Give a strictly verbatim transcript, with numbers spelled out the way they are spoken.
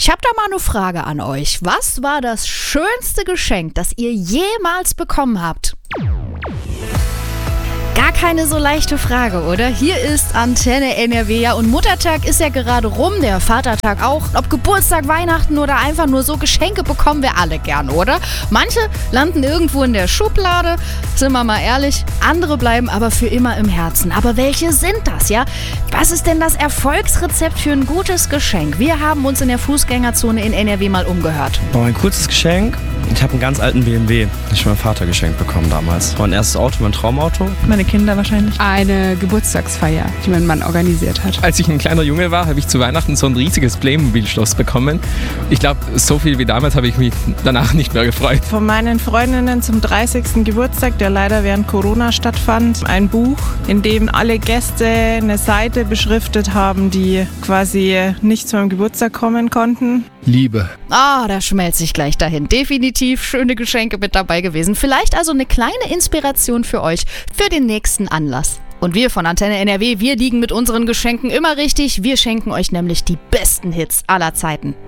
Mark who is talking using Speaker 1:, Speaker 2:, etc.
Speaker 1: Ich habe da mal eine Frage an euch. Was war das schönste Geschenk, das ihr jemals bekommen habt? Gar keine so leichte Frage, oder? Hier ist Antenne N R W, ja, und Muttertag ist ja gerade rum, der Vatertag auch. Ob Geburtstag, Weihnachten oder einfach nur so, Geschenke bekommen wir alle gern, oder? Manche landen irgendwo in der Schublade, sind wir mal ehrlich, andere bleiben aber für immer im Herzen. Aber welche sind das, ja? Was ist denn das Erfolgsrezept für ein gutes Geschenk? Wir haben uns in der Fußgängerzone in N R W mal umgehört.
Speaker 2: Oh, ein kurzes Geschenk. Ich habe einen ganz alten B M W, den ich von meinem Vater geschenkt bekommen damals. Mein erstes Auto, mein Traumauto.
Speaker 3: Meine Kinder wahrscheinlich.
Speaker 4: Eine Geburtstagsfeier, die mein Mann organisiert hat.
Speaker 5: Als ich ein kleiner Junge war, habe ich zu Weihnachten so ein riesiges Playmobil-Schloss bekommen. Ich glaube, so viel wie damals habe ich mich danach nicht mehr gefreut.
Speaker 3: Von meinen Freundinnen zum dreißigsten Geburtstag, der leider während Corona stattfand, ein Buch, in dem alle Gäste eine Seite beschriftet haben, die quasi nicht zu meinem Geburtstag kommen konnten.
Speaker 6: Liebe.
Speaker 1: Ah, da schmelze ich gleich dahin. Definitiv schöne Geschenke mit dabei gewesen. Vielleicht also eine kleine Inspiration für euch für den nächsten Anlass. Und wir von Antenne N R W, wir liegen mit unseren Geschenken immer richtig. Wir schenken euch nämlich die besten Hits aller Zeiten.